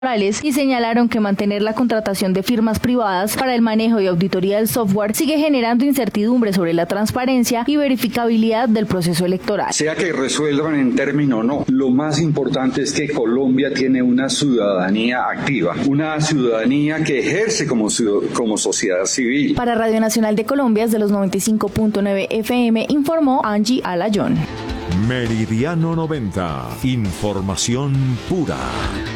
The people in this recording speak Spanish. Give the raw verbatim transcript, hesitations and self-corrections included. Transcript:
y señalaron que mantener la contratación de firmas privadas para el manejo y auditoría del software sigue generando incertidumbre sobre la transparencia y verificabilidad del proceso electoral. Sea que resuelvan en término o no, lo más importante es que Colombia tiene una ciudadanía activa, una ciudadanía que ejerce como, como sociedad civil. Para Radio Nacional de Colombia, desde los noventa y cinco punto nueve F M, informó Angie Alayón. Meridiano noventa, información pura.